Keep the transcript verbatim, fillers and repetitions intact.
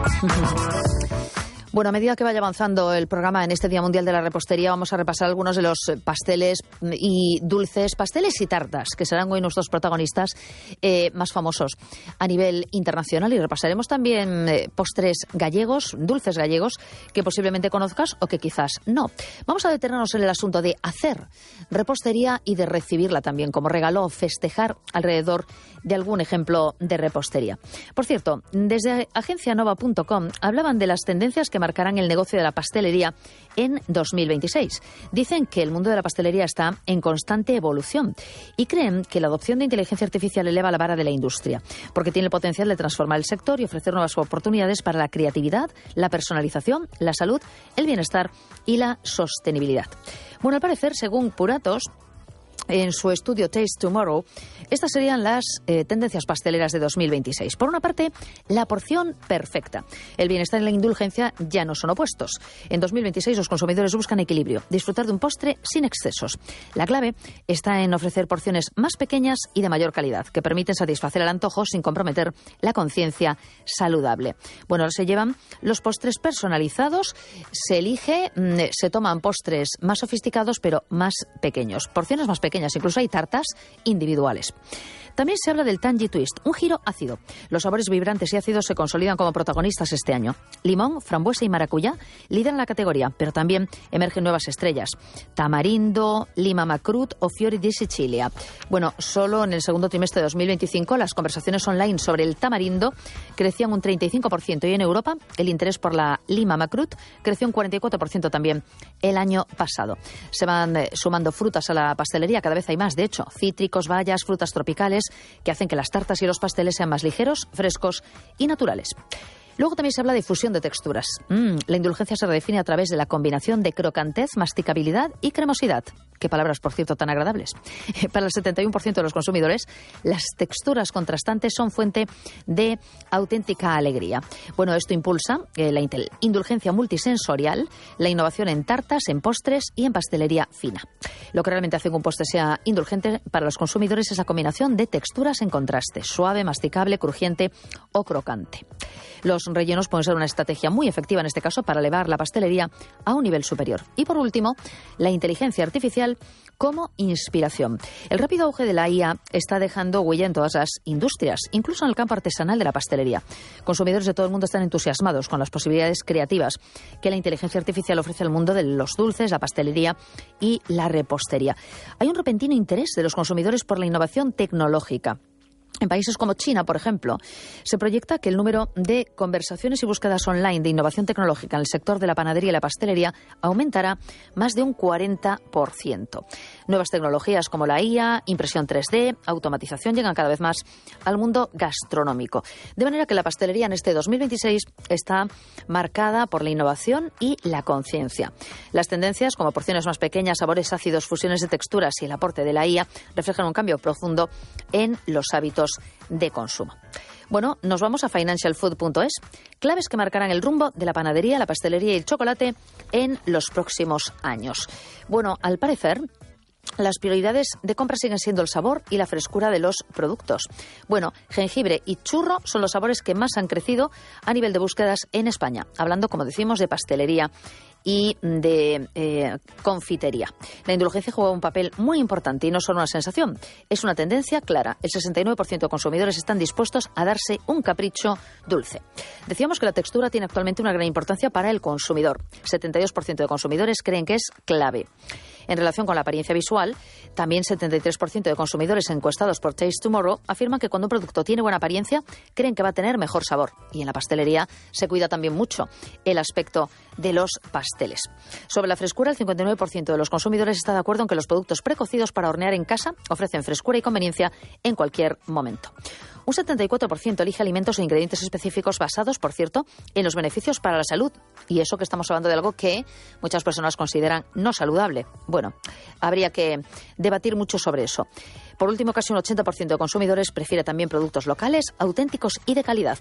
Bueno, a medida que vaya avanzando el programa en este Día Mundial de la Repostería, vamos a repasar algunos de los pasteles y dulces, pasteles y tartas, que serán hoy nuestros protagonistas eh, más famosos a nivel internacional. Y repasaremos también eh, postres gallegos, dulces gallegos, que posiblemente conozcas o que quizás no. Vamos a detenernos en el asunto de hacer repostería y de recibirla también como regalo o festejar alrededor de algún ejemplo de repostería. Por cierto, desde agencia nova punto com hablaban de las tendencias que marcarán el negocio de la pastelería en dos mil veintiséis. Dicen que el mundo de la pastelería está en constante evolución y creen que la adopción de inteligencia artificial eleva la vara de la industria, porque tiene el potencial de transformar el sector y ofrecer nuevas oportunidades para la creatividad, la personalización, la salud, el bienestar y la sostenibilidad. Bueno, al parecer, según Puratos, en su estudio Taste Tomorrow, estas serían las eh, tendencias pasteleras de dos mil veintiséis. Por una parte, la porción perfecta. El bienestar y la indulgencia ya no son opuestos. En dos mil veintiséis los consumidores buscan equilibrio, disfrutar de un postre sin excesos. La clave está en ofrecer porciones más pequeñas y de mayor calidad, que permiten satisfacer el antojo sin comprometer la conciencia saludable. Bueno, ahora se llevan los postres personalizados, se elige, mmm, se toman postres más sofisticados pero más pequeños, porciones más pequeñas. Incluso hay tartas individuales. También se habla del Tangy Twist, un giro ácido. Los sabores vibrantes y ácidos se consolidan como protagonistas este año. Limón, frambuesa y maracuyá lideran la categoría, pero también emergen nuevas estrellas. Tamarindo, lima macrut o fiori di Sicilia. Bueno, solo en el segundo trimestre de dos mil veinticinco las conversaciones online sobre el tamarindo crecían un treinta y cinco por ciento y en Europa el interés por la lima macrut creció un cuarenta y cuatro por ciento también el año pasado. Se van eh, sumando frutas a la pastelería, cada vez hay más, de hecho, cítricos, bayas, frutas tropicales, que hacen que las tartas y los pasteles sean más ligeros, frescos y naturales. Luego también se habla de fusión de texturas. Mm, la indulgencia se redefine a través de la combinación de crocantez, masticabilidad y cremosidad. Qué palabras, por cierto, tan agradables. Para el setenta y uno por ciento de los consumidores, las texturas contrastantes son fuente de auténtica alegría. Bueno, esto impulsa eh, la indulgencia multisensorial, la innovación en tartas, en postres y en pastelería fina. Lo que realmente hace que un postre sea indulgente para los consumidores es la combinación de texturas en contraste, suave, masticable, crujiente o crocante. Los rellenos pueden ser una estrategia muy efectiva en este caso para elevar la pastelería a un nivel superior. Y por último, la inteligencia artificial como inspiración. El rápido auge de la I A está dejando huella en todas las industrias, incluso en el campo artesanal de la pastelería. Consumidores de todo el mundo están entusiasmados con las posibilidades creativas que la inteligencia artificial ofrece al mundo de los dulces, la pastelería y la repostería. Hay un repentino interés de los consumidores por la innovación tecnológica. En países como China, por ejemplo, se proyecta que el número de conversaciones y búsquedas online de innovación tecnológica en el sector de la panadería y la pastelería aumentará más de un cuarenta por ciento. Nuevas tecnologías como la I A, impresión tres D, automatización llegan cada vez más al mundo gastronómico. De manera que la pastelería en este dos mil veintiséis está marcada por la innovación y la conciencia. Las tendencias, como porciones más pequeñas, sabores ácidos, fusiones de texturas y el aporte de la I A, reflejan un cambio profundo en los hábitos de consumo. Bueno, nos vamos a financial food punto es. Claves que marcarán el rumbo de la panadería, la pastelería y el chocolate en los próximos años. Bueno, al parecer, las prioridades de compra siguen siendo el sabor y la frescura de los productos. Bueno, jengibre y churro son los sabores que más han crecido a nivel de búsquedas en España, hablando, como decimos, de pastelería y de eh, confitería. La indulgencia juega un papel muy importante y no solo una sensación, es una tendencia clara. El sesenta y nueve por ciento de consumidores están dispuestos a darse un capricho dulce. Decíamos que la textura tiene actualmente una gran importancia para el consumidor. setenta y dos por ciento de consumidores creen que es clave. En relación con la apariencia visual, también setenta y tres por ciento de consumidores encuestados por Taste Tomorrow afirman que cuando un producto tiene buena apariencia, creen que va a tener mejor sabor. Y en la pastelería se cuida también mucho el aspecto de los pasteles. Sobre la frescura, el cincuenta y nueve por ciento de los consumidores está de acuerdo en que los productos precocidos para hornear en casa ofrecen frescura y conveniencia en cualquier momento. Un setenta y cuatro por ciento elige alimentos e ingredientes específicos basados, por cierto, en los beneficios para la salud. Y eso que estamos hablando de algo que muchas personas consideran no saludable. Bueno, habría que debatir mucho sobre eso. Por último, casi un ochenta por ciento de consumidores prefiere también productos locales, auténticos y de calidad.